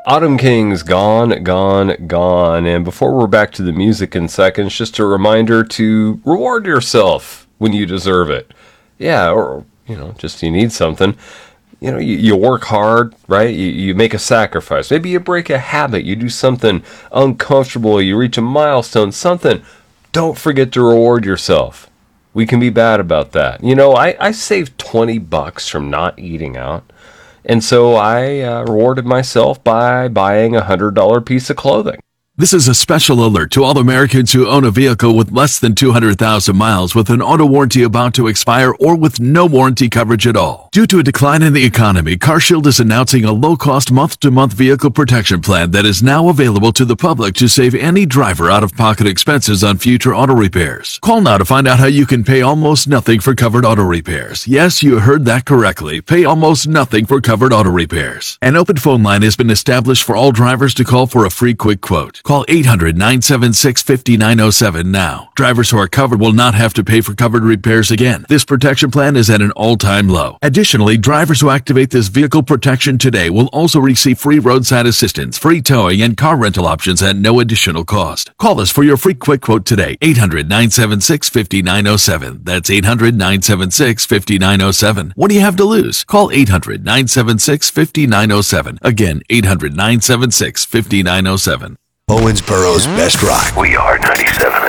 Autumn King's Gone, Gone, Gone. And before we're back to the music in seconds, just a reminder to reward yourself when you deserve it. Yeah, or, just you need something. You work hard, right? You make a sacrifice. Maybe you break a habit. You do something uncomfortable. You reach a milestone, something. Don't forget to reward yourself. We can be bad about that. I saved $20 from not eating out. And so I rewarded myself by buying a $100 piece of clothing. This is a special alert to all Americans who own a vehicle with less than 200,000 miles with an auto warranty about to expire or with no warranty coverage at all. Due to a decline in the economy, CarShield is announcing a low-cost month-to-month vehicle protection plan that is now available to the public to save any driver out-of-pocket expenses on future auto repairs. Call now to find out how you can pay almost nothing for covered auto repairs. Yes, you heard that correctly. Pay almost nothing for covered auto repairs. An open phone line has been established for all drivers to call for a free quick quote. Call 800-976-5907 now. Drivers who are covered will not have to pay for covered repairs again. This protection plan is at an all-time low. Additionally, drivers who activate this vehicle protection today will also receive free roadside assistance, free towing, and car rental options at no additional cost. Call us for your free quick quote today. 800-976-5907. That's 800-976-5907. What do you have to lose? Call 800-976-5907. Again, 800-976-5907. Owensboro's best rock. We are 97.